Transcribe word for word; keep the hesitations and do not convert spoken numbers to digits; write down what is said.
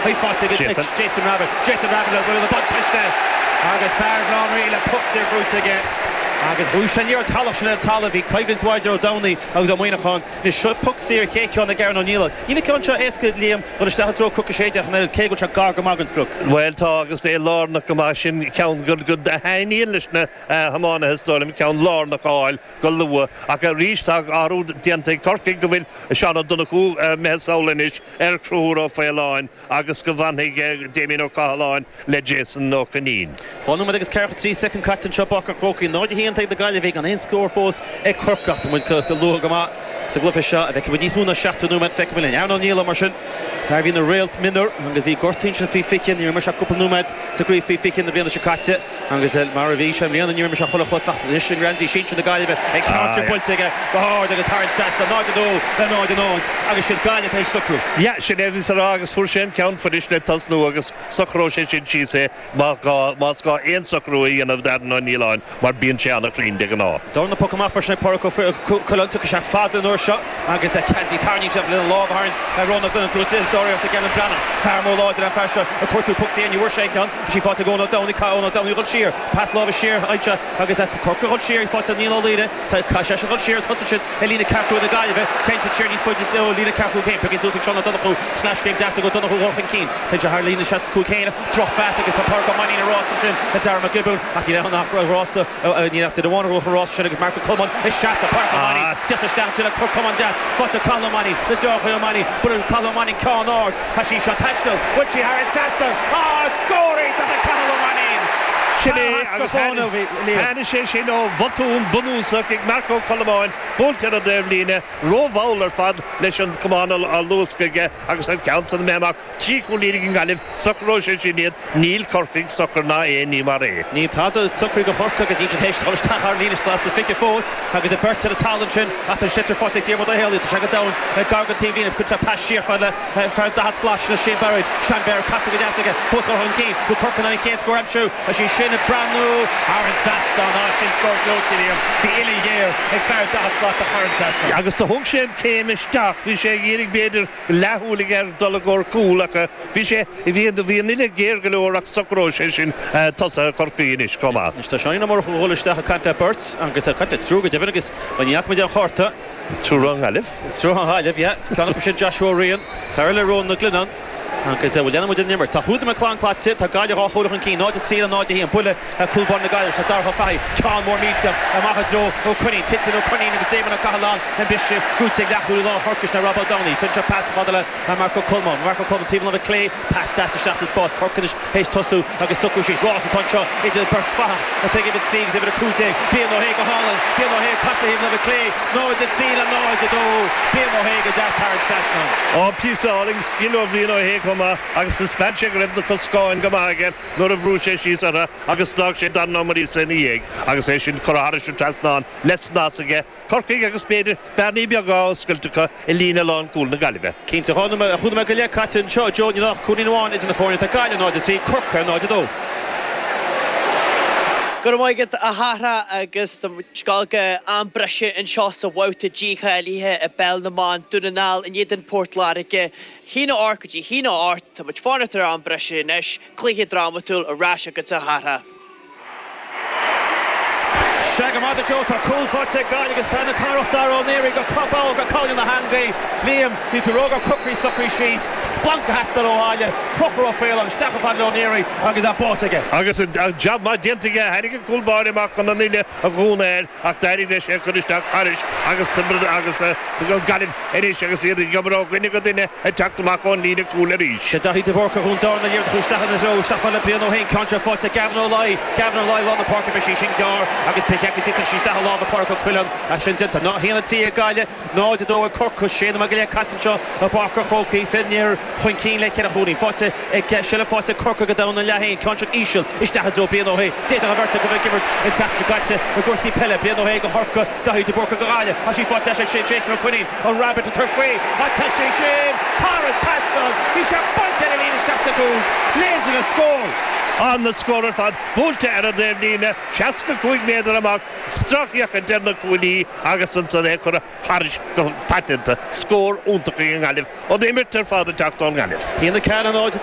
He fought to get Jason. Jason Rabbit. Jason Rabbit with the butt touchdown. Agus Farrell on really pucks their roots again. Agus Bouchanier Talashna Talavi, Kevin Twider Downey, agus a Winachan, the shot pucks here, Kake on the Garen O'Neill. You know, Concha Eska Liam, for the Stahatro Cookashade, and Kegel Chagar Morgansbrook. Well, Tagus, they Lorna Kamashin, count good good the Haney Englishna, Hamana has told him, count Lorna Coil, Gulua, Aka Rishtag, Aru, Diante Corking, Gavil, Shana Dunaku, Mesolinish, Air Crew of Fairline, Agus Gavanhig, Damien O'Cahaline, Le Jason O'Canin. One of the careful three second cut and chop Ocker Croaky, no, he take the guy living on in score force a Kirkgacht with Lugama so Glyfisha avec with this one a shot to no man fake million Aaron O'Neill Martian having the rail minor and the Gortinch fi fikin the Marshal couple nomad so great fi fikin the beyond the Shakatse and Giselle Maravisha me and the Marshal Holo Fach Randy Shinch the guy living a counter point to get hard that is hard stats the not do the not the not I should guy pay Sokru yeah should have this August for Shen count for this let us know August Sokro Shin she say Marka Moscow in Sokru and of that O'Neill on but being Chana clean digging off down the Pokemon person Porco for Colon took a shot father no shot I guess that Kenzie Tarnish of little love horns and run up going to the Dory of the Gavin Brannan far more Lord than Fasha a quarter puxy and you were shaken she fought to go on down the car on down the sheer pass love sheer I guess that Corker got sheer he fought to Neil O'Leary to Kasha got sheer hustled Elena Capro the guy of it changed to Cherny's foot to Elena Capro game because those Sean Donoghue slash game Dasso got Donoghue walking keen to Harlene Shas Cocaine drop fast against the Park of Money and Ross and Dara McGibbon actually down after Ross you have to the one for Ross should have Marco Coleman is Shas a Park of Money just down to the Coleman Jazz fought to Colomani the Donoghue Money but Colomani Conord as she shot Tashtel which she had Saston oh scoring to the Colomani Hanne sé sé nó vatún bunúsa ag Marco Colomán boltar a derlíne róválar fad leis an cománal a lúscaige agus an council memak tíú lígin galibh sacróise sinad Neil Corking soccer na é ní mar é. Ní táda socrí go chorca agus íon hééis choisteach ar lína slát is fice fós agus a bert a talent sin at an sitter fort tíar mod a héil to check it down Gargan T V put a pass sheer for the for that slash na Shane Barrett Shane Barrett Cassidy Jessica fós go hon key who Corkin and can't score am show as she shin brand new Aaron Saston Ashin scored close to him the illy year it fared that slot the Aaron Saston agus the hung shin came stach vi sé gierig beder lahúliger dolagor coolaka vi sé vi the vi nille gergelor ak socrotion tosa Corkinis koma Sta shine more hole stach kanta Berts agus a kanta trúga devigus when yak med horta Trúrang Halif Trúrang Halif yeah kan up Joshua Ryan Carla Ron na Glennon Because we didn't with number. Tahud McClan Clatsit, Tagalia Hogan Key, not to see the night here, Bulla, a cool born the guy, Shatar Hafai, John more meets up, Mahadro, O'Cunny, Titson O'Cunny, and Damon O'Cahalan, and Bishop, good take that Hulu, Horkish, and Robert Downey, couldn't pass Fadala, and Marco Coleman, Marco Coleman, Team of a clay, past Dash, Shasta Spot, Corkinish, Hayes Tosu, Nagasoku, she's Ross, a Tuncho, into the Bert Fah, I think if it seems, if it a Kute, Bill O'Haga Holland, Bill O'Haga, Passa him of a clay, no, it's a seal, and no, it's a do, Bill O'Haga, that's hard Sassno. Oh, peace alling, skill of Bill O'Haga, agus Spanche grib the Coscoin Gamage, nor of Ruche she's a August dog she done nobody send egg. Agus Asian Coraharish Transnan, less Nasage, Corking Agus Bader, Bernie Biago, Skultuka, Elena Long Cool Nagalive. Keen to Honma, Hudmagalia Cotton, Joe, Joe, you know, couldn't one into the foreign Tagalia, not to see Corker, not to do. Gur mai get a hara agus the skalga an breshe in shots of wouta jicha lihe a bell na man dunanal in jeden portlarike hina arkaji hina art to much farther an breshe nesh clihe dramatul a rasha get a hara Shagamada Joe to cool for take guy against Fan the car up there on there he got Copo got called in the hand bay Liam due to Roger Cookery Stuckery Shees Splanka has to Ohio Crocker of fail on Stefan O'Neary agus a bot again agus a job my dentige hadige cool body mark on the nile a groen ak darig de sheker is tak harish agus timber agus go galib enish agus hier the gabro gine go dine attack to mark on line coolery Shadahi de Borka run down the year to Stefan the row Stefan Piano Hein contra for to Gavin O'Leary Gavin O'Leary on the park of Machine Gar agus pick she's that a lot of Parker Quillan actually did not here to see a guy no to do a Cork Shane Magalia Catenshaw a Parker Hockey fit near when Keen like a holding fought a Shella fought a Cork go down and Lahain contract Ishel is that a Piano Hay did a vertical giver attack to Gatsa of course he Pella Piano Hay go Horka Dahi to Borka Garaya as she fought Dasha Jason O'Quinning a rabbit to her free a Tashi Shane Pirates has done he shot bunted in the shaft of goal lays in a score on the scorer fan Bolte er der Nina Chaska Kuig meder amok Strachjach en derna Kuli Agason so de kora Harish patent score unter gegen Alif und immer der Vater Jack Don Alif in the cannon